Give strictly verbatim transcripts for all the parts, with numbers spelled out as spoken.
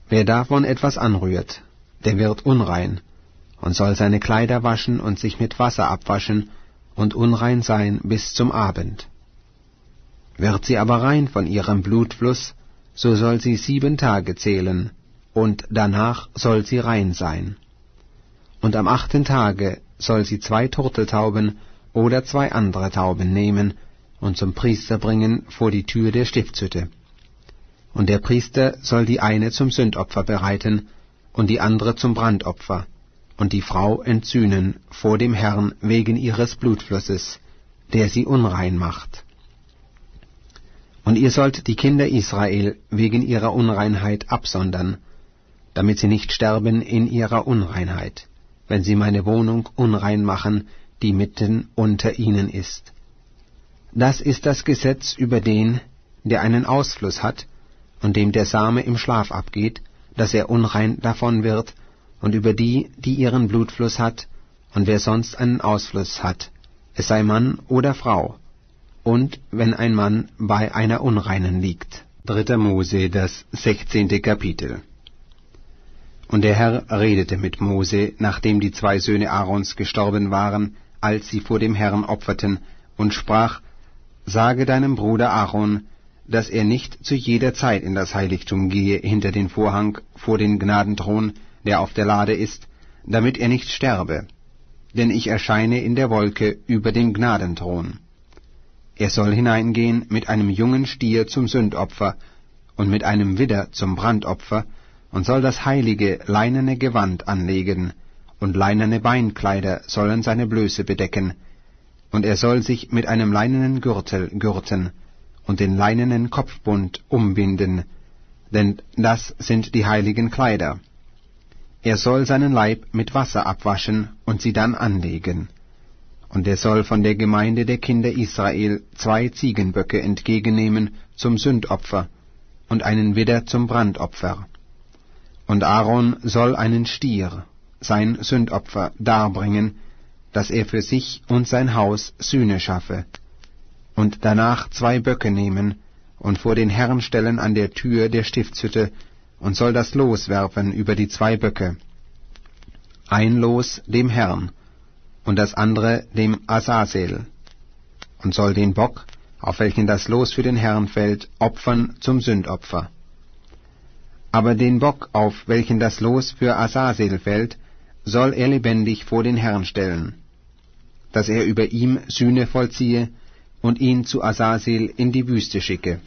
Wer davon etwas anrührt, der wird unrein, und soll seine Kleider waschen und sich mit Wasser abwaschen und unrein sein bis zum Abend. Wird sie aber rein von ihrem Blutfluss, so soll sie sieben Tage zählen, und danach soll sie rein sein. Und am achten Tage soll sie zwei Turteltauben oder zwei andere Tauben nehmen und zum Priester bringen vor die Tür der Stiftshütte. Und der Priester soll die eine zum Sündopfer bereiten und die andere zum Brandopfer, und die Frau entsühnen vor dem Herrn wegen ihres Blutflusses, der sie unrein macht. Und ihr sollt die Kinder Israel wegen ihrer Unreinheit absondern, damit sie nicht sterben in ihrer Unreinheit, wenn sie meine Wohnung unrein machen, die mitten unter ihnen ist. Das ist das Gesetz über den, der einen Ausfluss hat, und dem der Same im Schlaf abgeht, dass er unrein davon wird, und über die, die ihren Blutfluss hat, und wer sonst einen Ausfluss hat, es sei Mann oder Frau, und wenn ein Mann bei einer Unreinen liegt. Dritter Mose, das sechzehnte Kapitel. Und der Herr redete mit Mose, nachdem die zwei Söhne Aarons gestorben waren, als sie vor dem Herrn opferten, und sprach: Sage deinem Bruder Aaron, dass er nicht zu jeder Zeit in das Heiligtum gehe hinter den Vorhang vor den Gnadenthron, der auf der Lade ist, damit er nicht sterbe. Denn ich erscheine in der Wolke über dem Gnadenthron. Er soll hineingehen mit einem jungen Stier zum Sündopfer und mit einem Widder zum Brandopfer und soll das heilige leinene Gewand anlegen, und leinene Beinkleider sollen seine Blöße bedecken, und er soll sich mit einem leinenen Gürtel gürten und den leinenen Kopfbund umbinden, denn das sind die heiligen Kleider. Er soll seinen Leib mit Wasser abwaschen und sie dann anlegen. Und er soll von der Gemeinde der Kinder Israel zwei Ziegenböcke entgegennehmen zum Sündopfer und einen Widder zum Brandopfer. Und Aaron soll einen Stier, sein Sündopfer, darbringen, dass er für sich und sein Haus Sühne schaffe, und danach zwei Böcke nehmen und vor den Herrn stellen an der Tür der Stiftshütte, und soll das Los werfen über die zwei Böcke, ein Los dem Herrn und das andere dem Azazel, und soll den Bock, auf welchen das Los für den Herrn fällt, opfern zum Sündopfer. Aber den Bock, auf welchen das Los für Azazel fällt, soll er lebendig vor den Herrn stellen, dass er über ihm Sühne vollziehe und ihn zu Azazel in die Wüste schicke.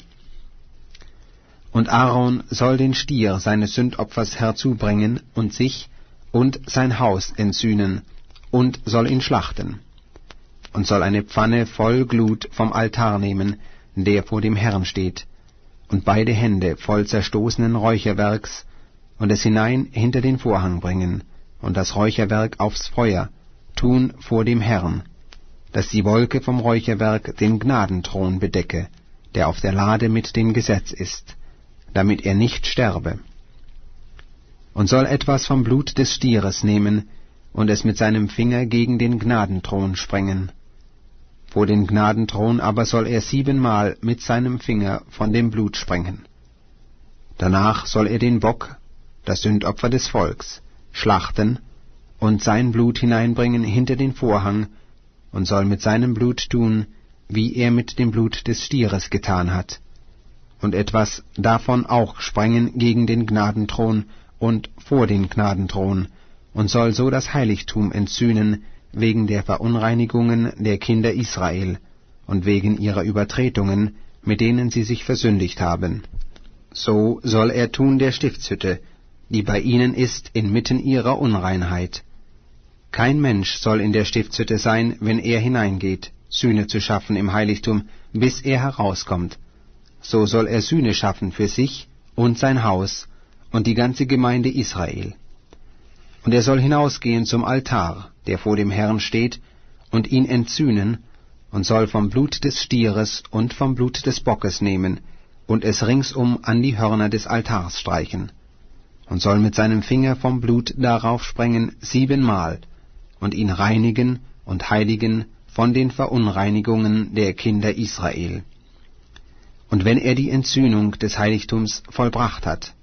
Und Aaron soll den Stier seines Sündopfers herzubringen und sich und sein Haus entsühnen und soll ihn schlachten, und soll eine Pfanne voll Glut vom Altar nehmen, der vor dem Herrn steht, und beide Hände voll zerstoßenen Räucherwerks, und es hinein hinter den Vorhang bringen, und das Räucherwerk aufs Feuer tun vor dem Herrn, dass die Wolke vom Räucherwerk den Gnadenthron bedecke, der auf der Lade mit dem Gesetz ist, damit er nicht sterbe. Und soll etwas vom Blut des Stieres nehmen und es mit seinem Finger gegen den Gnadenthron sprengen. Vor den Gnadenthron aber soll er siebenmal mit seinem Finger von dem Blut sprengen. Danach soll er den Bock, das Sündopfer des Volks, schlachten und sein Blut hineinbringen hinter den Vorhang und soll mit seinem Blut tun, wie er mit dem Blut des Stieres getan hat, und etwas davon auch sprengen gegen den Gnadenthron und vor den Gnadenthron, und soll so das Heiligtum entsühnen wegen der Verunreinigungen der Kinder Israel und wegen ihrer Übertretungen, mit denen sie sich versündigt haben. So soll er tun der Stiftshütte, die bei ihnen ist inmitten ihrer Unreinheit. Kein Mensch soll in der Stiftshütte sein, wenn er hineingeht, Sühne zu schaffen im Heiligtum, bis er herauskommt. So soll er Sühne schaffen für sich und sein Haus und die ganze Gemeinde Israel. Und er soll hinausgehen zum Altar, der vor dem Herrn steht, und ihn entsühnen, und soll vom Blut des Stieres und vom Blut des Bockes nehmen, und es ringsum an die Hörner des Altars streichen, und soll mit seinem Finger vom Blut darauf sprengen siebenmal, und ihn reinigen und heiligen von den Verunreinigungen der Kinder Israel. Und wenn er die Entsühnung des Heiligtums vollbracht hat,